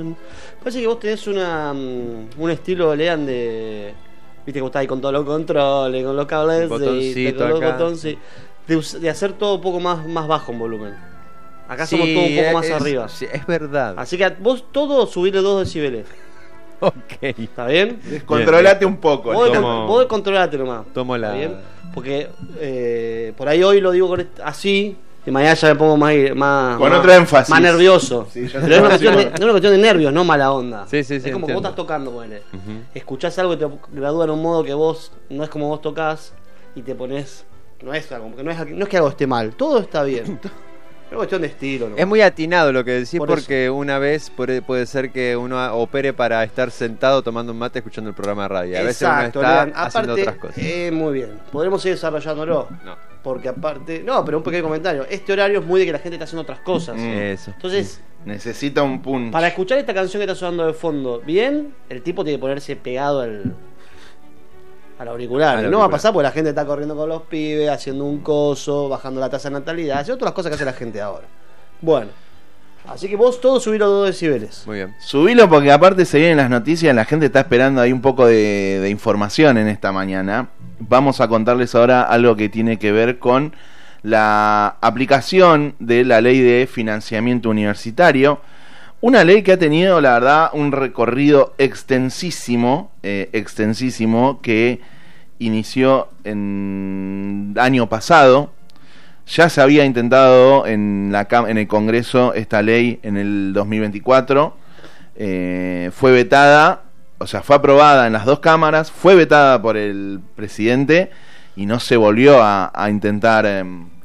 Parece que vos tenés un estilo, Lean, de... Viste que vos estás ahí con todos los controles, con los cables, con los botones, de hacer todo un poco más bajo en volumen. Acá somos todos un poco más arriba. Es verdad. Así que vos todo subile 2 decibeles. Ok. ¿Está bien? Descontrolate un poco. Vos controlate nomás. Tomo la... ¿Está bien? Porque por ahí hoy lo digo así, y mañana ya me pongo con otro énfasis. Más nervioso. Sí, pero es una cuestión de nervios, no mala onda. Sí, es como entiendo. que vos estás tocando, ponele. Escuchás algo y te gradúa en un modo que vos no es como vos tocás y te pones. No es que algo esté mal, todo está bien. Es cuestión de estilo, ¿no? Es muy atinado lo que decís, porque eso. una vez puede ser que uno opere para estar sentado tomando un mate escuchando el programa de radio. A veces uno está haciendo otras cosas. Muy bien. ¿Podremos ir desarrollándolo? No. Porque aparte... No, pero un pequeño comentario. Este horario es muy de que la gente está haciendo otras cosas. Eso. Entonces... Necesita un punch. Para escuchar esta canción que está sonando de fondo bien, el tipo tiene que ponerse pegado al auricular. No va a pasar porque la gente está corriendo con los pibes, haciendo un coso, bajando la tasa de natalidad, haciendo otras cosas que hace la gente ahora. Bueno, así que vos todo subilo 2 decibeles. Muy bien. Subilo porque aparte se vienen las noticias, la gente está esperando ahí un poco de información en esta mañana. Vamos a contarles ahora algo que tiene que ver con la aplicación de la ley de financiamiento universitario. Una ley que ha tenido, la verdad, un recorrido extensísimo, que inició en año pasado. Ya se había intentado en el Congreso esta ley en el 2024. Fue vetada, o sea, fue aprobada en las 2 cámaras, fue vetada por el presidente y no se volvió a intentar...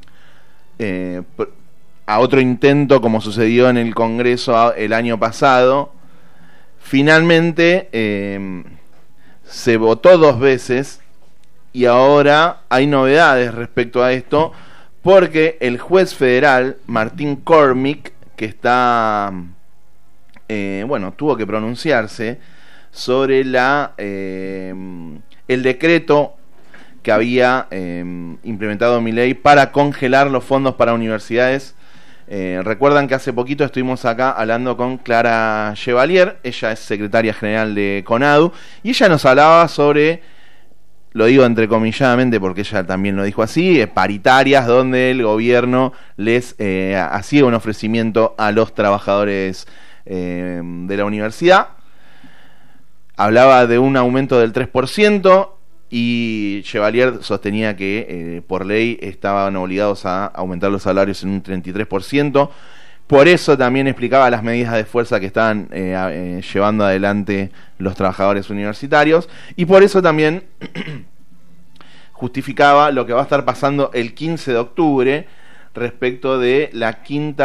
a otro intento como sucedió en el Congreso el año pasado. Finalmente se votó 2 veces y ahora hay novedades respecto a esto, porque el juez federal Martín Cormick, que está tuvo que pronunciarse sobre el decreto que había implementado Milei para congelar los fondos para universidades. Recuerdan que hace poquito estuvimos acá hablando con Clara Chevalier, ella es secretaria general de CONADU, y ella nos hablaba sobre, lo digo entrecomilladamente porque ella también lo dijo así, paritarias donde el gobierno les hacía un ofrecimiento a los trabajadores de la universidad. Hablaba de un aumento del 3%, y Chevalier sostenía que por ley estaban obligados a aumentar los salarios en un 33%. Por eso también explicaba las medidas de fuerza que estaban llevando adelante los trabajadores universitarios, y por eso también justificaba lo que va a estar pasando el 15 de octubre respecto de la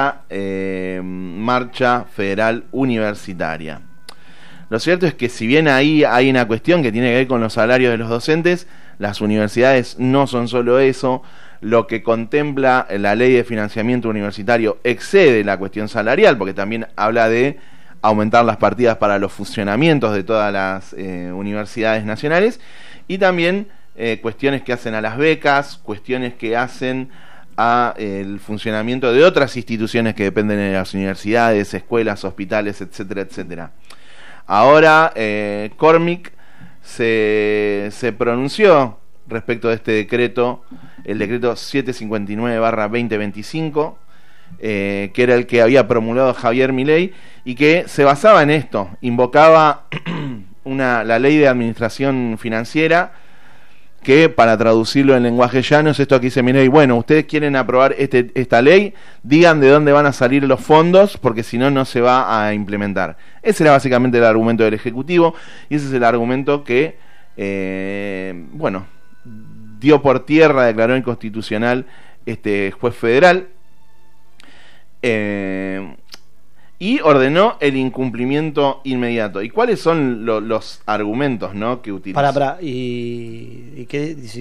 5ª marcha federal universitaria. Lo cierto es que si bien ahí hay una cuestión que tiene que ver con los salarios de los docentes, las universidades no son solo eso. Lo que contempla la ley de financiamiento universitario excede la cuestión salarial, porque también habla de aumentar las partidas para los funcionamientos de todas las universidades nacionales, y también cuestiones que hacen a las becas, cuestiones que hacen a el funcionamiento de otras instituciones que dependen de las universidades, escuelas, hospitales, etcétera, etcétera. Ahora Cormick se pronunció respecto de este decreto, el decreto 759/2025, que era el que había promulgado Javier Milei, y que se basaba en esto, invocaba la ley de administración financiera, que para traducirlo en lenguaje llano es esto que dice Milei: bueno, ustedes quieren aprobar esta ley, digan de dónde van a salir los fondos, porque si no, no se va a implementar. Ese era básicamente el argumento del Ejecutivo, y ese es el argumento que, dio por tierra, declaró inconstitucional este juez federal, y ordenó el incumplimiento inmediato. ¿Y cuáles son los argumentos, ¿no?, que utiliza? ¿Y qué